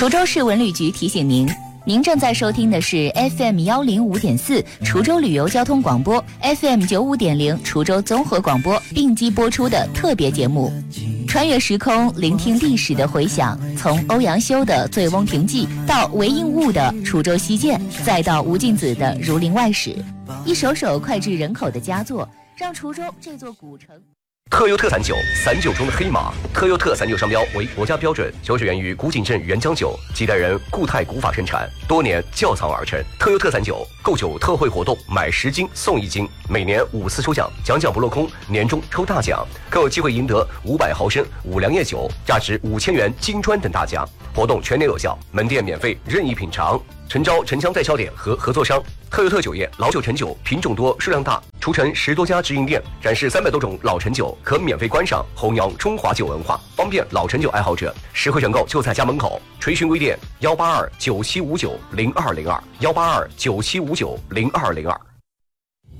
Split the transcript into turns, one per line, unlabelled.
滁州市文旅局提醒您，您正在收听的是 FM 105.4滁州旅游交通广播 FM 95.0滁州综合广播并机播出的特别节目，穿越时空，聆听历史的回响，从欧阳修的《醉翁亭记》到韦应物的《滁州西涧》，再到吴敬梓的《儒林外史》，一首首脍炙人口的佳作，让滁州这座古城。
特优特散酒，散酒中的黑马。特优特散酒商标为国家标准，酒水源于古井镇原浆酒，几代人固态古法生产，多年窖藏而成。特优特散酒购酒特惠活动，买10斤送1斤，每年5次抽奖，奖不落空，年终抽大奖，更有机会赢得500毫升五粮液酒，价值5000元金砖等大奖。活动全年有效，门店免费任意品尝。诚招城乡代销点和合作商。特优特酒业老酒陈酒，品种多，数量大，除城10多家直营店，展示300多种老陈酒，可免费观赏，弘扬中华酒文化，方便老陈酒爱好者。实惠选购就在家门口。垂询微店18297590202，18297590202。